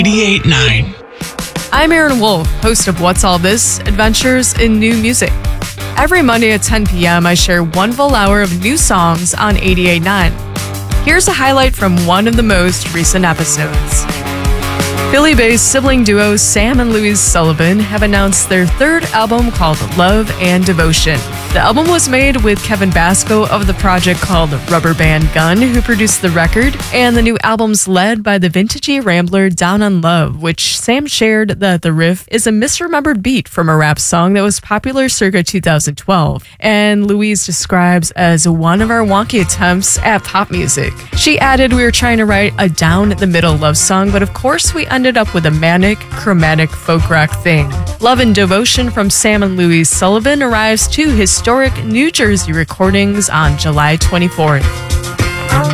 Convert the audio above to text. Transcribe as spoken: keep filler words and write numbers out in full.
eighty-eight point nine. I'm Aaron Wolf, host of What's All This? Adventures in New Music. Every Monday at ten p.m., I share one full hour of new songs on eighty-eight point nine. Here's a highlight from one of the most recent episodes. Philly-based sibling duo Sam and Louise Sullivan have announced their third album called Love and Devotion. The album was made with Kevin Basco of the project called Rubber Band Gun, who produced the record, and the new album's led by the vintagey Rambler Down on Love, which Sam shared that the riff is a misremembered beat from a rap song that was popular circa two thousand twelve, and Louise describes as one of our wonky attempts at pop music. She added, "We were trying to write a down-the-middle love song, but of course we ended up with a manic, chromatic folk rock thing." Love and Devotion from Sam and Louise Sullivan arrives to historic New Jersey recordings on July twenty-fourth.